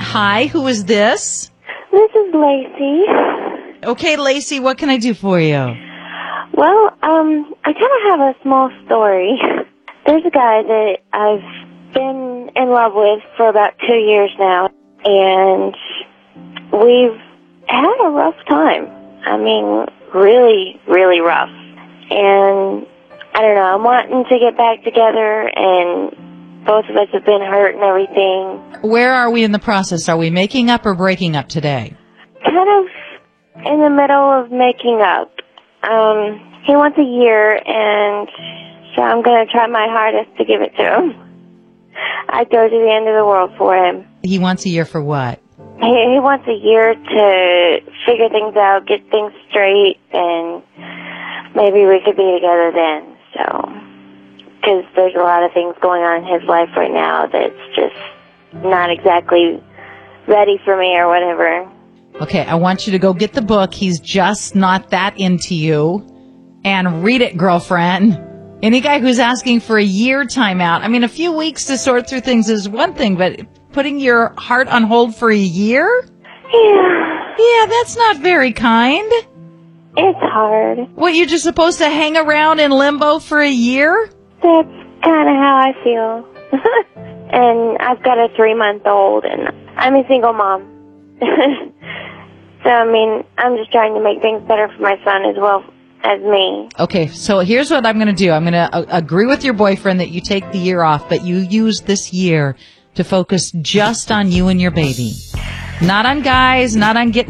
Hi, who is this? This is Lacey. Okay, Lacey, what can I do for you? Well, I kind of have a small story. There's a guy that I've been in love with for about 2 years now, and we've had a rough time. I mean, really, really rough. And I don't know, I'm wanting to get back together, and both of us have been hurt and everything. Where are we in the process? Are we making up or breaking up today? Kind of in the middle of making up. He wants a year, and so I'm going to try my hardest to give it to him. I'd go to the end of the world for him. He wants a year for what? He wants a year to figure things out, get things straight, and maybe we could be together then. So, because there's a lot of things going on in his life right now that's just not exactly ready for me or whatever. Okay, I want you to go get the book, He's Just Not That Into You, and read it, girlfriend. Any guy who's asking for a year timeout, I mean, a few weeks to sort through things is one thing, but putting your heart on hold for a year? Yeah. Yeah, that's not very kind. It's hard. What, you're just supposed to hang around in limbo for a year? That's kind of how I feel. And I've got a 3-month-old, and I'm a single mom. So, I mean, I'm just trying to make things better for my son as well as me. Okay, so here's what I'm going to do. I'm going to agree with your boyfriend that you take the year off, but you use this year to focus just on you and your baby. Not on guys, not on getting